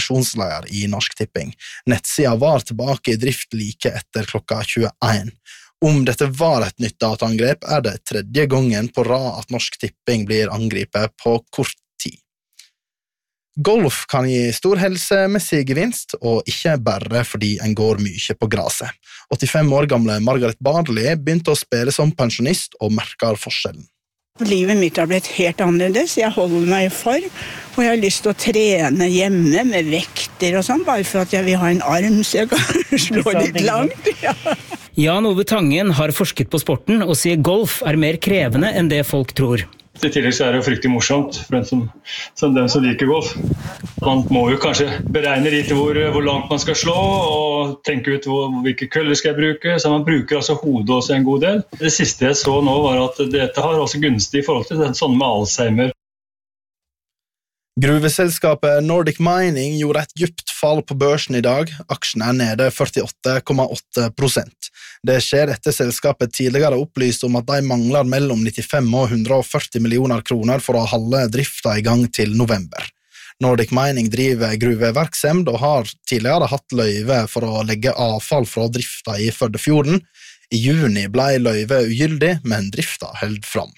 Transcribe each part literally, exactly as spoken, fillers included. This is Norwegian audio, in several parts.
kommunikasjonsleder i Norsk Tipping. Nettsida var tilbake i drift like etter klokka tjueen. Om dette var et nytt dataangrep, er det tredje gangen på rad at Norsk Tipping blir angrepet på kort tid. Golf kan gi stor helsemessig gevinst, og ikke bare fordi en går mye på graset. åttifem år gamle Margaret Barley begynte å spille som pensjonist og merker forskjellen. Livet mitt har blitt helt annerledes. Jeg holder meg for, og jeg har lyst til å trene hjemme med vekter og sånn, bare for at jeg vil ha en arm så jeg kan slå litt langt. Ja. Jan Ove Tangen har forsket på sporten og sier golf er mer krevende enn det folk tror. I tillegg så er det jo fryktelig morsomt for den som, som den som liker golf. Man må jo kanskje beregne litt hvor, hvor langt man skal slå, og tenke ut hvor, hvilke køller skal jeg bruke, så man bruker altså hodet også en god del. Det siste jeg så nå var at dette har også gunstig i forhold til den sånn med Alzheimer. Gruveselskapet Nordic Mining gjorde et dypt fall på børsen i dag. Aksjen er nede førtiåtte komma åtte prosent. Det skjer etter selskapet tidligere opplyst om at de mangler mellom nittifem og hundre og førti millioner kroner for å holde drifta i gang til november. Nordic Mining driver gruveverksemd og har tidligere hatt løyve for å legge avfall fra drifta i Førdefjorden. I juni ble løyve ugyldig, men drifta held fram.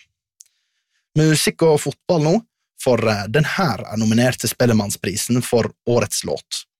Musikk og fotball nå, for den her er nominert til Spellemannsprisen for årets låt.